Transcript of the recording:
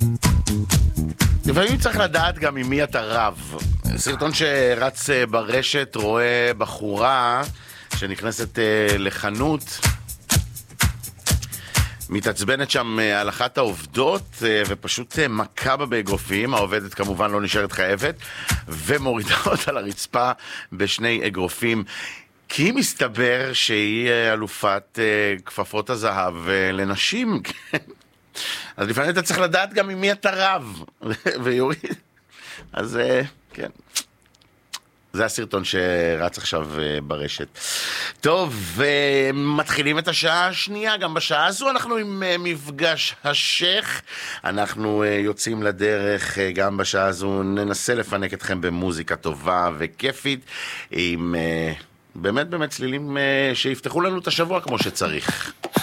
לפעמים צריך לדעת גם עם מי אתה רב. סרטון שרץ ברשת רואה בחורה שנכנסת לחנות, מתעצבנת שם על אחת העובדות ופשוט מכה בה באגרופים. העובדת כמובן לא נשארת חייבת ומורידה אותה לרצפה בשני אגרופים, כי מסתבר שהיא אלופת כפפות הזהב לנשים. אז לפעמים אתה צריך לדעת גם עם מי אתה רב ויוריד. אז כן, זה הסרטון שרץ עכשיו ברשת. טוב, מתחילים את השעה השנייה. גם בשעה הזו אנחנו עם מפגש השייך. אנחנו יוצאים לדרך. גם בשעה הזו ננסה לפנק אתכם במוזיקה טובה וכיפית, עם באמת צלילים שיפתחו לנו את השבוע כמו שצריך.